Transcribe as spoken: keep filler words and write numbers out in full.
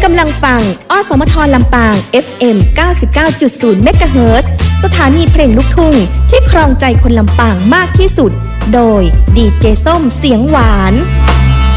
กำลังฟังอสมทลำปาง เอฟ เอ็ม เก้าสิบเก้าจุดศูนย์ เมกะเฮิรตซ์สถานีเพลงลูกทุ่งที่ครองใจคนลำปางมากที่สุดโดยดีเจส้มเสียงหวาน